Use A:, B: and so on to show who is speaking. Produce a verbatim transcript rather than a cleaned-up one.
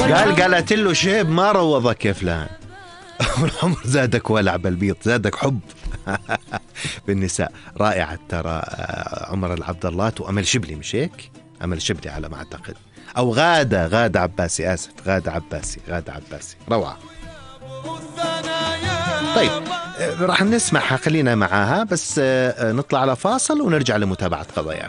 A: قال قالت له شيب ما روضك يا فلان. والعمر زادك ولع بالبيض، زادك حب بالنساء. رائعة ترى. عمر العبد الله وأمل شبلي، مش هيك؟ أمل شبلي على ما أعتقد، أو غادة غادة عباسي، آسف غادة عباسي غادة عباسي روعة. طيب راح نسمعها، خلينا معاها بس نطلع على فاصل ونرجع لمتابعة قضايا.